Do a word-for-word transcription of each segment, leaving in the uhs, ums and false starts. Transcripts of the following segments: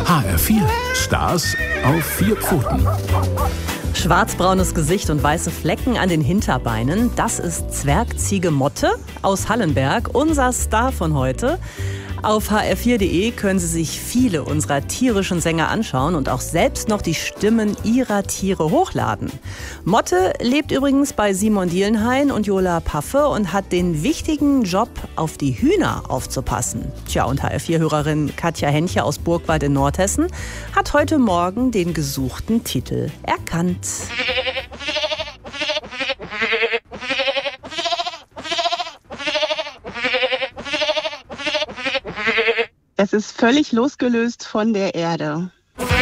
H R vier. Stars auf vier Pfoten. Schwarzbraunes Gesicht und weiße Flecken an den Hinterbeinen. Das ist Zwergziege Motte aus Hallenberg, unser Star von heute. Auf h r vier punkt d e können Sie sich viele unserer tierischen Sänger anschauen und auch selbst noch die Stimmen ihrer Tiere hochladen. Motte lebt übrigens bei Simon Dielenhain und Jola Paffe und hat den wichtigen Job, auf die Hühner aufzupassen. Tja, und H R vier-Hörerin Katja Henche aus Burgwald in Nordhessen hat heute Morgen den gesuchten Titel erkannt. Es ist völlig losgelöst von der Erde.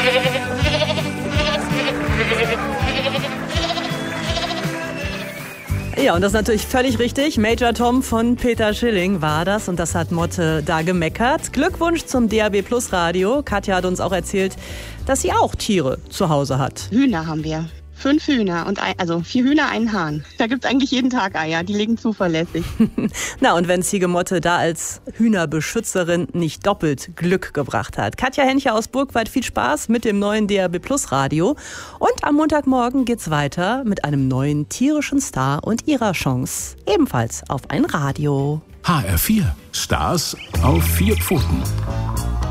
Ja, und das ist natürlich völlig richtig. Major Tom von Peter Schilling war das und das hat Motte da gemeckert. Glückwunsch zum D A B Plus Radio. Katja hat uns auch erzählt, dass sie auch Tiere zu Hause hat. Hühner haben wir. Fünf Hühner, und ein, also vier Hühner, einen Hahn. Da gibt's eigentlich jeden Tag Eier, die legen zuverlässig. Na, und wenn Ziege Motte da als Hühnerbeschützerin nicht doppelt Glück gebracht hat. Katja Henche aus Burgwald, viel Spaß mit dem neuen D A B Plus Radio. Und am Montagmorgen geht's weiter mit einem neuen tierischen Star und ihrer Chance. Ebenfalls auf ein Radio. H R vier. Stars auf vier Pfoten.